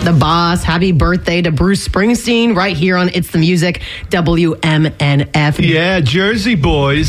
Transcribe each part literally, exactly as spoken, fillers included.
the boss. Happy birthday to Bruce Springsteen right here on It's the Music, W M N F. Yeah, Jersey boys.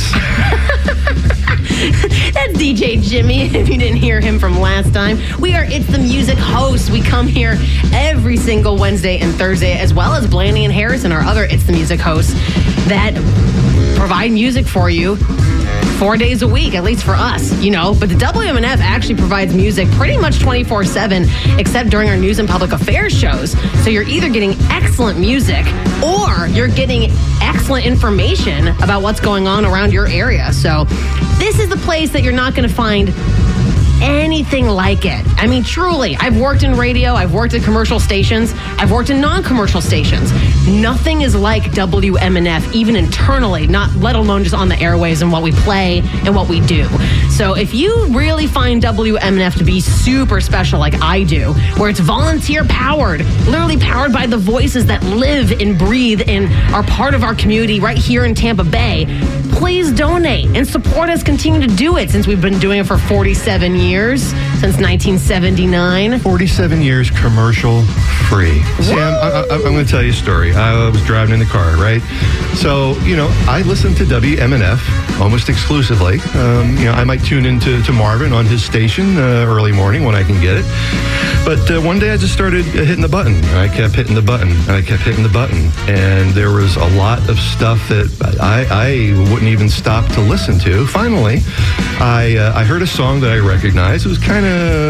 That's D J Jimmy, if you didn't hear him from last time. We are It's the Music hosts. We come here every single Wednesday and Thursday, as well as Blaney and Harrison, our other It's the Music hosts, that provide music for you four days a week, at least for us, you know. But the W M N F actually provides music pretty much twenty-four seven, except during our news and public affairs shows. So you're either getting excellent music or you're getting excellent information about what's going on around your area. So this is the place that you're not going to find anything like it. I mean, truly, I've worked in radio, I've worked at commercial stations, I've worked in non-commercial stations. Nothing is like W M N F, even internally, not let alone just on the airwaves and what we play and what we do. So if you really find W M N F to be super special like I do, where it's volunteer powered, literally powered by the voices that live and breathe and are part of our community right here in Tampa Bay, please donate and support us continue to do it, since we've been doing it for forty-seven years, since nineteen seventy-nine. forty-seven years commercial free. Sam, I, I, I'm going to tell you a story. I was driving in the car, right? So, you know, I listen to W M N F almost exclusively. Um, you know, I might tune into to Marvin on his station uh, early morning when I can get it. But uh, one day I just started hitting the button. And I kept hitting the button. And I kept hitting the button. And there was a lot of stuff that I, I wouldn't even stop to listen to. Finally, I uh, I heard a song that I recognized. It was kind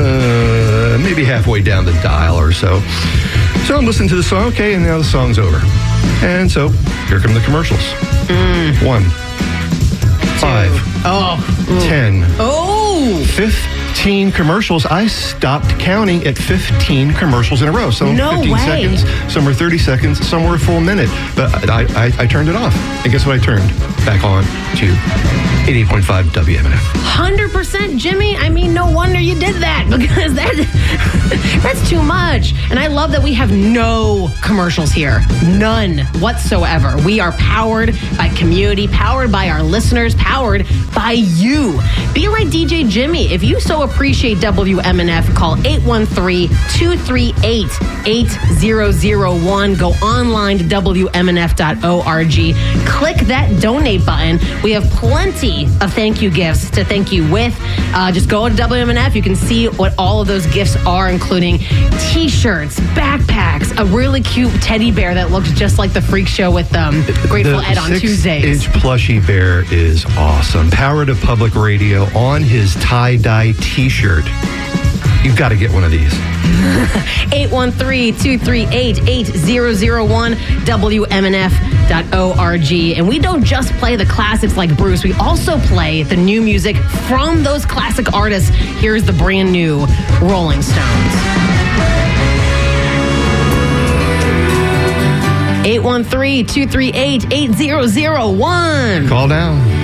of maybe halfway down the dial or so. So I'm listening to the song. Okay, and now the song's over. And so here come the commercials. Mm. One. Five. Oh. Ten. Oh. Fifteen commercials. I stopped counting at fifteen commercials in a row. Some no fifteen way. seconds, some were thirty seconds, some were a full minute. But I, I, I turned it off. And guess what I turned back on to? eighty-eight point five W M N F. one hundred percent, Jimmy. I mean, no wonder you did that, because that, that's too much. And I love that we have no commercials here. None whatsoever. We are powered by community, powered by our listeners, powered by you. Be like D J Jimmy. If you so appreciate W M N F, call eight one three, two three eight, eight zero zero one. Go online to W M N F dot org. Click that donate button. We have plenty of thank you gifts to thank you with. Uh, just go to W M N F. You can see what all of those gifts are, including t-shirts, backpacks, a really cute teddy bear that looks just like the Freak Show with um, Grateful the Ed on Tuesdays. six-inch plushie bear is awesome. Power to Public Radio on his tie-dye t-shirt. You've got to get one of these. eight one three, two three eight, eight zero zero one, W M N F dot org. And we don't just play the classics like Bruce. We also play the new music from those classic artists. Here's the brand new Rolling Stones. eight one three, two three eight, eight zero zero one. Call down.